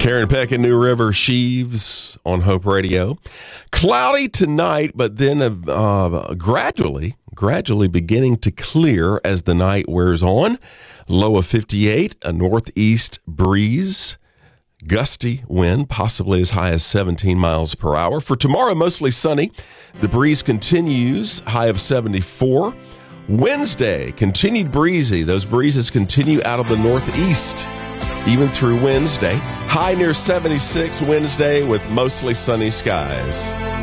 Karen Peck in New River, Sheaves on Hope Radio. Cloudy tonight, but then gradually beginning to clear as the night wears on. Low of 58, a northeast breeze. Gusty wind, possibly as high as 17 miles per hour. For tomorrow, mostly sunny. The breeze continues, high of 74. Wednesday, continued breezy. Those breezes continue out of the northeast, even through Wednesday. High near 76 Wednesday with mostly sunny skies.